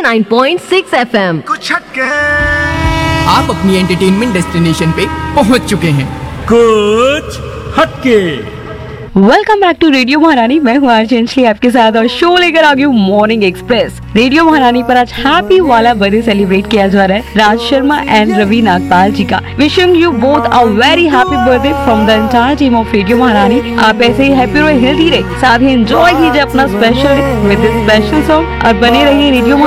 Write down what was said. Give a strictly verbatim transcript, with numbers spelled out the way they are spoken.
Nine point six F M. कुछ हटके आप अपनी एंटरटेनमेंट डेस्टिनेशन पे पहुंच चुके हैं। कुछ हटके। वेलकम बैक टू रेडियो महारानी। मैं हूँ आरजेंशली आपके साथ और शो लेकर आ गई हूँ मॉर्निंग एक्सप्रेस। रेडियो महारानी पर आज हैप्पी वाला बर्थडे सेलिब्रेट किया जा रहा है राज शर्मा एंड रवि नागपाल जी का। Wishing you both a very happy birthday from the entire team of radio महारानी। आप ऐसे ही हैप्पी रहे, हेल्दी रहे, साथ ही एंजॉय कीजिए अपना स्पेशल विद स्पेशल सॉन्ग और बने रहिए रेडियो